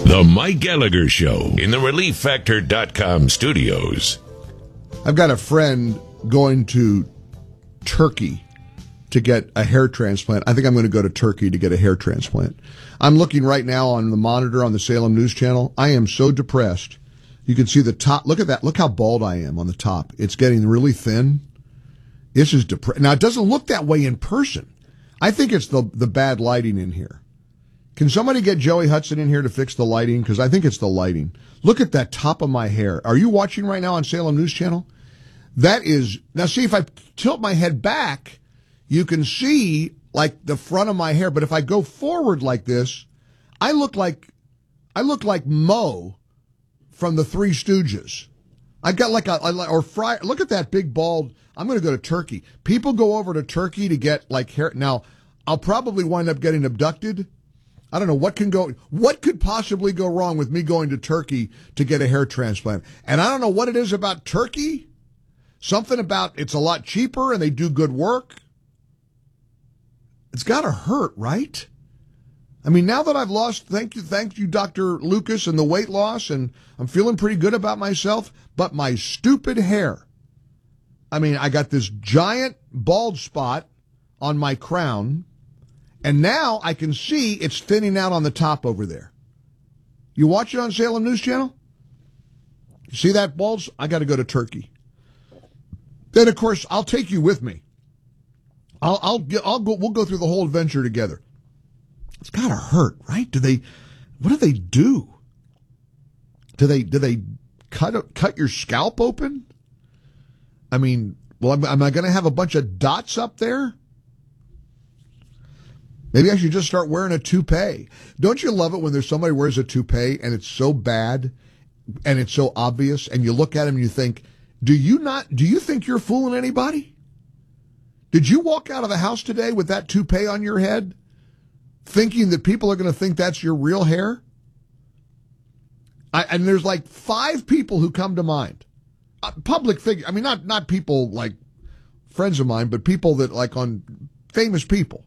The Mike Gallagher Show in the ReliefFactor.com studios. I've got a friend going to Turkey to get a hair transplant. I think I'm going to go to Turkey to get a hair transplant. I'm looking right now on the monitor on the Salem News Channel. I am so depressed. You can see the top. Look at that. Look how bald I am on the top. It's getting really thin. This is depressing. Now, it doesn't look that way in person. I think it's the bad lighting in here. Can somebody get Joey Hudson in here to fix the lighting? Because I think it's the lighting. Look at that top of my hair. Are you watching right now on Salem News Channel? That is, now see, if I tilt my head back, you can see like the front of my hair. But if I go forward like this, I look like Moe from the Three Stooges. I got like or Fry. Look at that big bald. I'm going to go to Turkey. People go over to Turkey to get like hair. Now, I'll probably wind up getting abducted. I don't know what could possibly go wrong with me going to Turkey to get a hair transplant. And I don't know what it is about Turkey. Something about it's a lot cheaper and they do good work. It's got to hurt, right? I mean, now that I've lost, thank you, Dr. Lucas, and the weight loss, and I'm feeling pretty good about myself, but my stupid hair. I mean, I got this giant bald spot on my crown. And now I can see it's thinning out on the top over there. You watch it on Salem News Channel? You see that bulge? I got to go to Turkey. Then, of course, I'll take you with me. I'll go. We'll go through the whole adventure together. It's got to hurt, right? What do they do? Do they cut your scalp open? I mean, well, am I going to have a bunch of dots up there? Maybe I should just start wearing a toupee. Don't you love it when there's somebody who wears a toupee and it's so bad and it's so obvious and you look at him and you think, do you think you're fooling anybody? Did you walk out of the house today with that toupee on your head thinking that people are going to think that's your real hair? And there's like 5 people who come to mind. Public figure. I mean, not people like friends of mine, but people that like on famous people.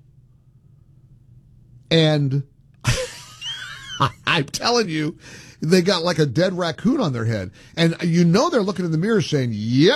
And I'm telling you, they got like a dead raccoon on their head. And you know they're looking in the mirror saying, yep,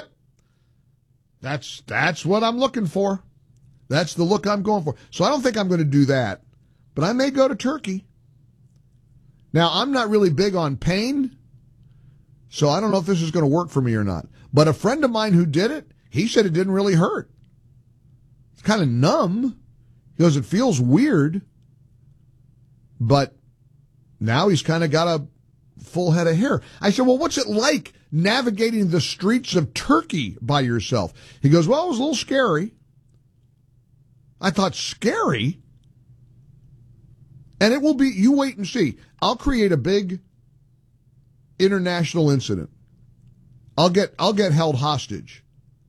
that's what I'm looking for. That's the look I'm going for. So I don't think I'm going to do that. But I may go to Turkey. Now, I'm not really big on pain, so I don't know if this is going to work for me or not. But a friend of mine who did it, he said it didn't really hurt. It's kind of numb. He goes, it feels weird. But now he's kind of got a full head of hair. I said, well, what's it like navigating the streets of Turkey by yourself? He goes, well, it was a little scary. I thought, scary? And it will be, you wait and see. I'll create a big international incident. I'll get held hostage.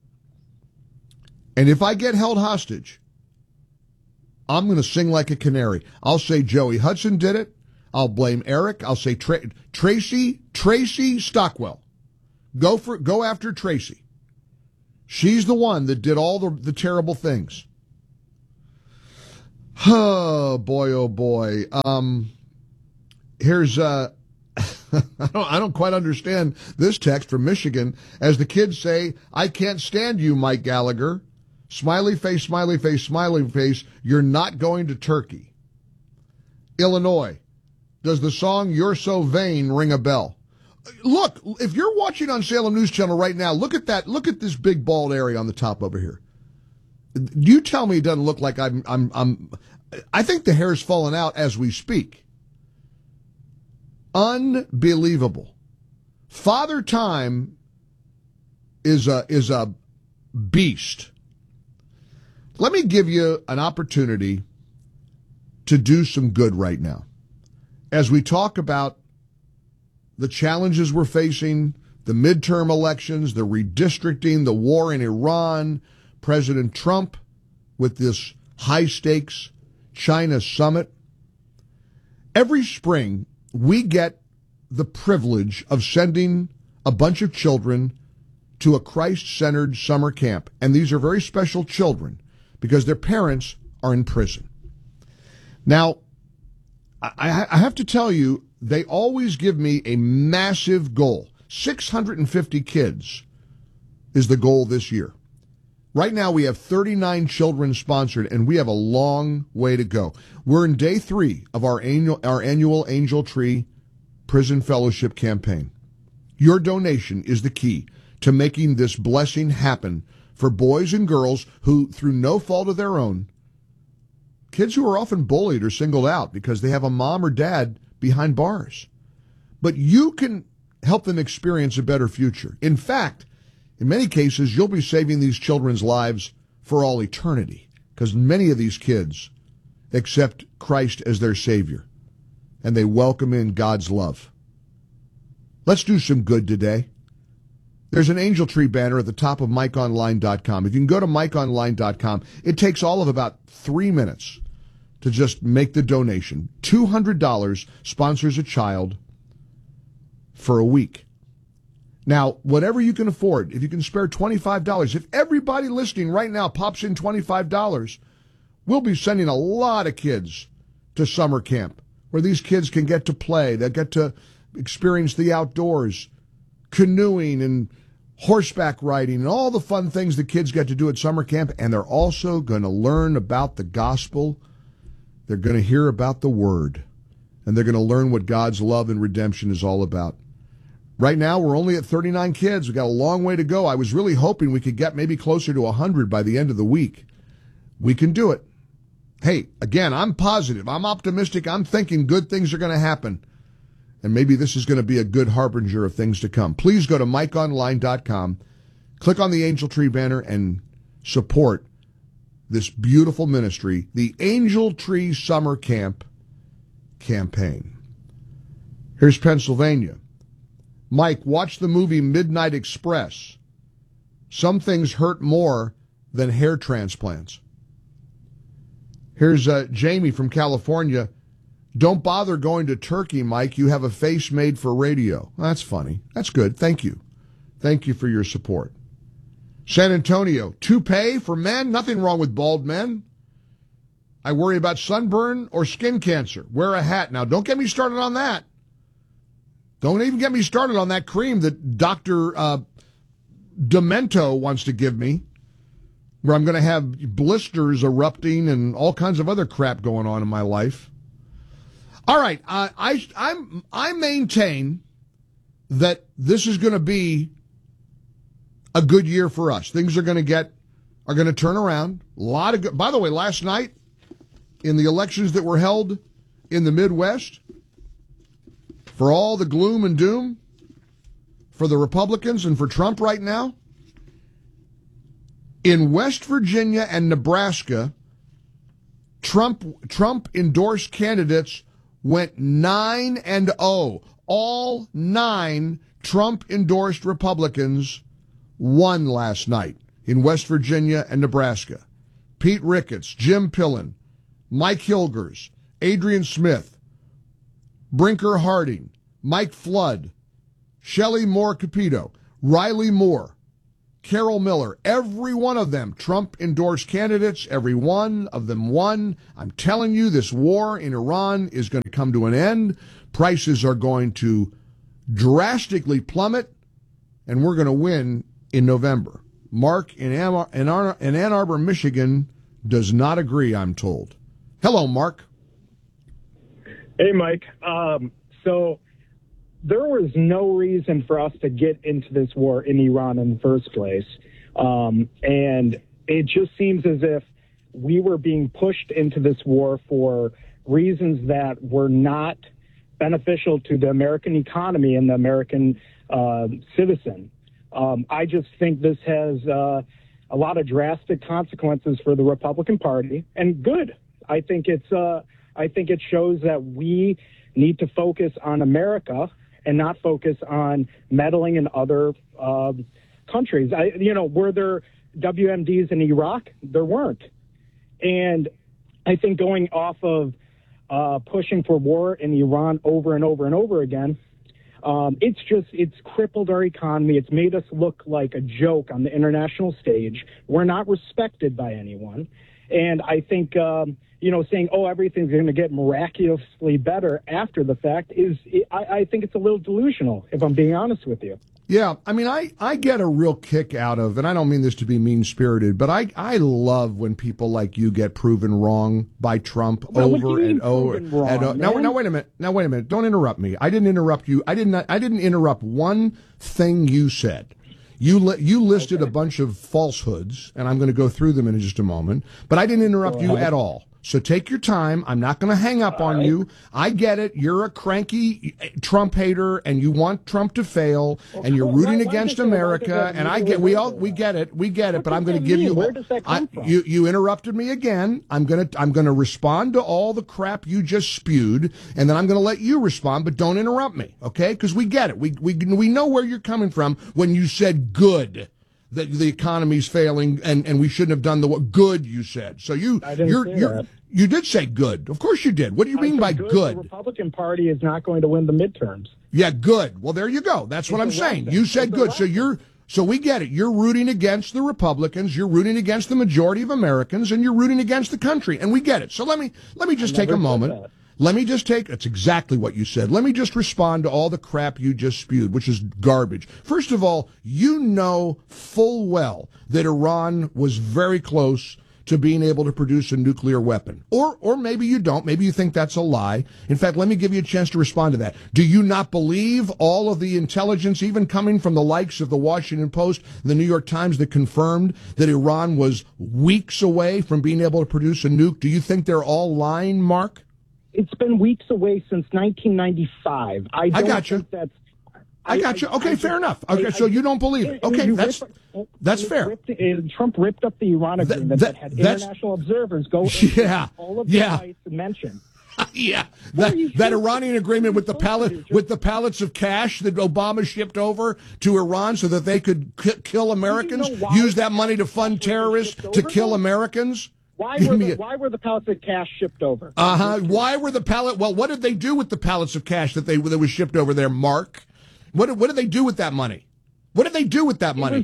And if I get held hostage, I'm going to sing like a canary. I'll say Joey Hudson did it. I'll blame Eric. I'll say Tracy Stockwell. Go after Tracy. She's the one that did all the terrible things. Oh boy, oh boy. Here's I don't quite understand this text from Michigan. As the kids say, I can't stand you, Mike Gallagher. Smiley face, smiley face, smiley face. You're not going to Turkey. Illinois. Does the song You're So Vain ring a bell? Look, if you're watching on Salem News Channel right now, look at that. Look at this big bald area on the top over here. You tell me it doesn't look like I think the hair's fallen out as we speak. Unbelievable. Father Time is a beast. Let me give you an opportunity to do some good right now. As we talk about the challenges we're facing, the midterm elections, the redistricting, the war in Iran, President Trump with this high-stakes China summit. Every spring, we get the privilege of sending a bunch of children to a Christ-centered summer camp. And these are very special children because their parents are in prison. Now, I have to tell you, they always give me a massive goal. 650 kids is the goal this year. Right now we have 39 children sponsored, and we have a long way to go. We're in day 3 of our annual Angel Tree Prison Fellowship campaign. Your donation is the key to making this blessing happen for boys and girls who, through no fault of their own, kids who are often bullied or singled out because they have a mom or dad behind bars. But you can help them experience a better future. In fact, in many cases, you'll be saving these children's lives for all eternity, because many of these kids accept Christ as their Savior, and they welcome in God's love. Let's do some good today. There's an Angel Tree banner at the top of MikeOnline.com. If you can go to MikeOnline.com, it takes all of about 3 minutes to just make the donation. $200 sponsors a child for a week. Now, whatever you can afford, if you can spare $25, if everybody listening right now pops in $25, we'll be sending a lot of kids to summer camp where these kids can get to play. They'll get to experience the outdoors, canoeing and horseback riding and all the fun things the kids get to do at summer camp. And they're also going to learn about the gospel. They're going to hear about the word, and they're going to learn what God's love and redemption is all about. Right now, we're only at 39 kids. We've got a long way to go. I was really hoping we could get maybe closer to 100 by the end of the week. We can do it. Hey, again, I'm positive. I'm optimistic. I'm thinking good things are going to happen. And maybe this is going to be a good harbinger of things to come. Please go to MikeOnline.com, click on the Angel Tree banner, and support this beautiful ministry, the Angel Tree Summer Camp campaign. Here's Pennsylvania. Mike, watch the movie Midnight Express. Some things hurt more than hair transplants. Here's Jamie from California. Don't bother going to Turkey, Mike. You have a face made for radio. That's funny. That's good. Thank you. Thank you for your support. San Antonio, toupee for men? Nothing wrong with bald men. I worry about sunburn or skin cancer. Wear a hat. Now, don't get me started on that. Don't even get me started on that cream that Dr. Demento wants to give me, where I'm going to have blisters erupting and all kinds of other crap going on in my life. All right, I maintain that this is going to be a good year for us. Things are going to turn around. A lot of good. By the way, last night in the elections that were held in the Midwest, for all the gloom and doom for the Republicans and for Trump right now, in West Virginia and Nebraska, Trump endorsed candidates went 9-0. All 9 Trump endorsed Republicans won last night in West Virginia and Nebraska. Pete Ricketts, Jim Pillen, Mike Hilgers, Adrian Smith, Brinker Harding, Mike Flood, Shelley Moore Capito, Riley Moore, Carol Miller, every one of them Trump-endorsed candidates, every one of them won. I'm telling you, this war in Iran is going to come to an end. Prices are going to drastically plummet, and we're going to win in November. Mark in Ann Arbor, Michigan, does not agree, I'm told. Hello, Mark. Hey, Mike. So there was no reason for us to get into this war in Iran in the first place. And it just seems as if we were being pushed into this war for reasons that were not beneficial to the American economy and the American citizen. I just think this has a lot of drastic consequences for the Republican Party, and good. I think it shows that we need to focus on America and not focus on meddling in other countries. Were there WMDs in Iraq? There weren't. And I think going off of pushing for war in Iran over and over and over again, it's crippled our economy. It's made us look like a joke on the international stage. We're not respected by anyone. And I think, saying, oh, everything's going to get miraculously better after the fact I think it's a little delusional, if I'm being honest with you. Yeah, I mean, I get a real kick out of, and I don't mean this to be mean-spirited, but I love when people like you get proven wrong by Trump over and over. Now, wait a minute. Don't interrupt me. I didn't interrupt you. I didn't interrupt one thing you said. You listed a bunch of falsehoods, and I'm going to go through them in just a moment, but I didn't interrupt you at all. So take your time. I'm not going to hang up on you. I get it. You're a cranky Trump hater, and you want Trump to fail, and you're rooting against America. And I get, we get it. But I'm going to give you. Where does that come from? You interrupted me again. I'm going to respond to all the crap you just spewed, and then I'm going to let you respond. But don't interrupt me, okay? Because we get it. We know where you're coming from when you said good. That the economy's failing and we shouldn't have done the good, you said. So you did say good. Of course you did. What do you mean by good? The Republican Party is not going to win the midterms. Yeah, good. Well, there you go. That's what I'm saying. You said good. So we get it. You're rooting against the Republicans, you're rooting against the majority of Americans, and you're rooting against the country. And we get it. So let me just take a moment. That's exactly what you said. Let me just respond to all the crap you just spewed, which is garbage. First of all, you know full well that Iran was very close to being able to produce a nuclear weapon. Or maybe you don't. Maybe you think that's a lie. In fact, let me give you a chance to respond to that. Do you not believe all of the intelligence, even coming from the likes of the Washington Post and the New York Times, that confirmed that Iran was weeks away from being able to produce a nuke? Do you think they're all lying, Mark? It's been weeks away since 1995. I got you. I got you. Okay, fair enough. Okay, so you don't believe it. Okay, that's fair. Trump ripped up the Iran agreement that had international observers go over all of the sites mentioned. Yeah, that Iranian agreement with the pallets of cash that Obama shipped over to Iran so that they could kill Americans, use that money to fund terrorists to kill Americans. Why were the pallets of cash shipped over? Why were the Well, what did they do with the pallets of cash that was shipped over there, Mark? What did they do with that money? What did they do with that money?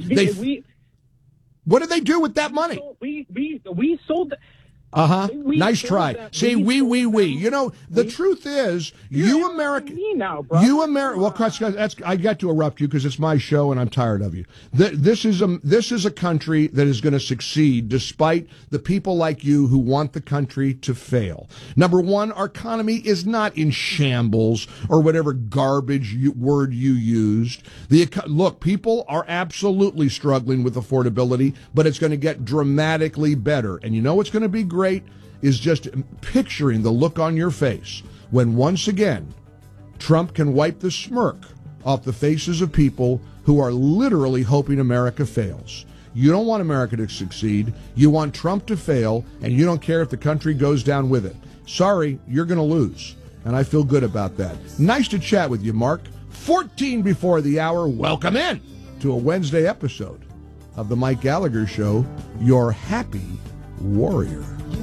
What did they do with that money? We sold. Nice try. See, we. You know, the truth is, you American. Well, I got to interrupt you because it's my show and I'm tired of you. This is a country that is going to succeed despite the people like you who want the country to fail. Number one, our economy is not in shambles or whatever garbage word you used. Look, people are absolutely struggling with affordability, but it's going to get dramatically better. And you know what's going to be great is just picturing the look on your face when once again Trump can wipe the smirk off the faces of people who are literally hoping America fails. You don't want America to succeed. You want Trump to fail, and you don't care if the country goes down with it. Sorry, you're going to lose, and I feel good about that. Nice to chat with you, Mark. 14 before the hour. Welcome in to a Wednesday episode of The Mike Gallagher Show, your happy warrior.